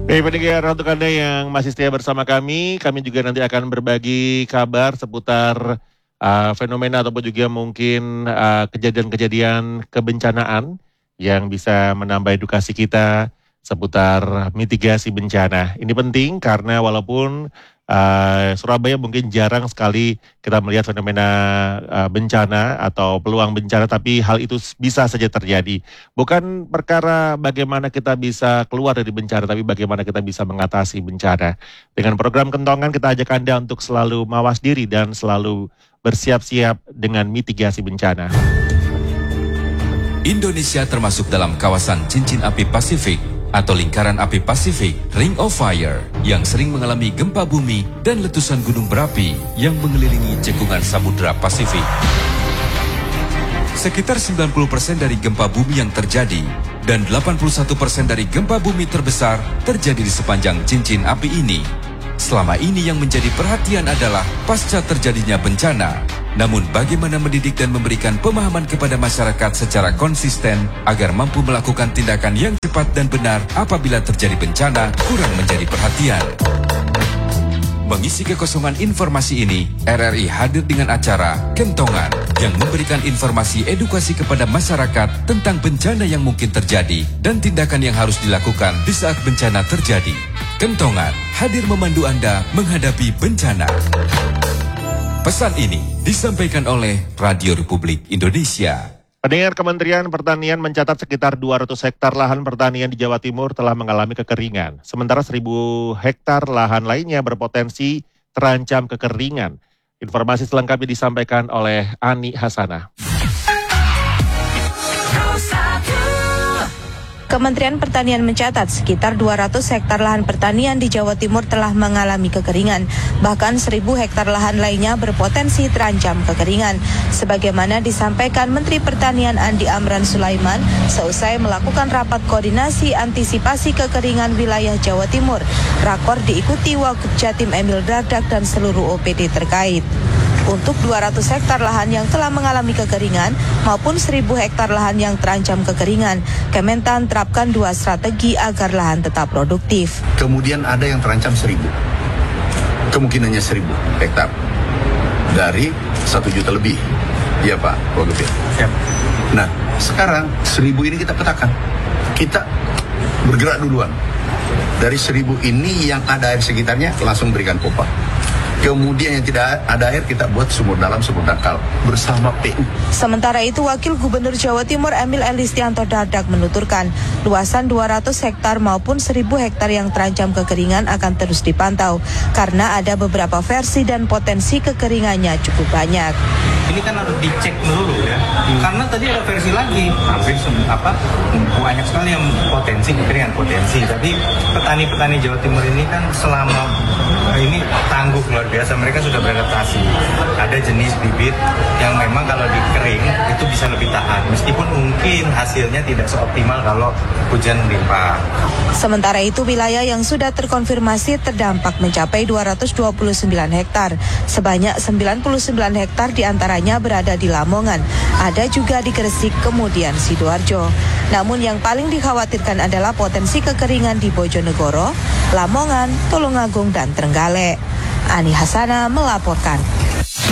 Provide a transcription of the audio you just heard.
Pendengar, untuk Anda yang masih setia bersama kami juga nanti akan berbagi kabar seputar fenomena ataupun juga mungkin kejadian-kejadian kebencanaan yang bisa menambah edukasi kita seputar mitigasi bencana. Ini penting karena walaupun Surabaya mungkin jarang sekali kita melihat fenomena bencana atau peluang bencana, tapi hal itu bisa saja terjadi. Bukan perkara bagaimana kita bisa keluar dari bencana, tapi bagaimana kita bisa mengatasi bencana. Dengan program Kentongan kita ajak Anda untuk selalu mawas diri dan selalu bersiap-siap dengan mitigasi bencana. Indonesia termasuk dalam kawasan cincin api Pasifik atau lingkaran api Pasifik, Ring of Fire, yang sering mengalami gempa bumi dan letusan gunung berapi yang mengelilingi cekungan Samudra Pasifik. Sekitar 90% dari gempa bumi yang terjadi dan 81% dari gempa bumi terbesar terjadi di sepanjang cincin api ini. Selama ini yang menjadi perhatian adalah pasca terjadinya bencana. Namun bagaimana mendidik dan memberikan pemahaman kepada masyarakat secara konsisten agar mampu melakukan tindakan yang cepat dan benar apabila terjadi bencana kurang menjadi perhatian. Mengisi kekosongan informasi ini, RRI hadir dengan acara Kentongan yang memberikan informasi edukasi kepada masyarakat tentang bencana yang mungkin terjadi dan tindakan yang harus dilakukan di saat bencana terjadi. Kentongan hadir memandu Anda menghadapi bencana. Pesan ini disampaikan oleh Radio Republik Indonesia. Pendengar, Kementerian Pertanian mencatat sekitar 200 hektar lahan pertanian di Jawa Timur telah mengalami kekeringan. Sementara 1.000 hektar lahan lainnya berpotensi terancam kekeringan. Informasi selengkapnya disampaikan oleh Ani Hasanah. Kementerian Pertanian mencatat sekitar 200 hektar lahan pertanian di Jawa Timur telah mengalami kekeringan. Bahkan 1.000 hektar lahan lainnya berpotensi terancam kekeringan. Sebagaimana disampaikan Menteri Pertanian Andi Amran Sulaiman seusai melakukan rapat koordinasi antisipasi kekeringan wilayah Jawa Timur. Rakor diikuti Wagub Jatim Emil Dardak dan seluruh OPD terkait. Untuk 200 hektar lahan yang telah mengalami kekeringan maupun 1.000 hektar lahan yang terancam kekeringan, Kementan terapkan 2 strategi agar lahan tetap produktif. Kemudian ada yang terancam 1.000, kemungkinannya 1.000 hektar dari 1 juta lebih. Iya Pak Wagub. Siap. Nah sekarang 1.000 ini kita petakan, kita bergerak duluan. Dari 1.000 ini yang ada air sekitarnya langsung berikan pompa. Kemudian yang tidak ada air kita buat sumur dalam, sumur dangkal bersama PU. Sementara itu Wakil Gubernur Jawa Timur Emil Elistianto Dardak menuturkan luasan 200 hektar maupun 1.000 hektar yang terancam kekeringan akan terus dipantau karena ada beberapa versi dan potensi kekeringannya cukup banyak. Ini kan harus dicek dulu ya, karena tadi ada versi lagi, hampir banyak sekali yang potensi kekeringan potensi. Tapi petani-petani Jawa Timur ini kan selama ini tangguh luar biasa, mereka sudah beradaptasi. Ada jenis bibit yang memang kalau dikering itu bisa lebih tahan, meskipun mungkin hasilnya tidak seoptimal kalau hujan melimpah. Sementara itu wilayah yang sudah terkonfirmasi terdampak mencapai 229 hektar. Sebanyak 99 hektar diantaranya berada di Lamongan. Ada juga di Gresik, kemudian Sidoarjo. Namun yang paling dikhawatirkan adalah potensi kekeringan di Bojonegoro, Lamongan, Tulungagung, dan Trenggalek. Ani Hasanah melaporkan.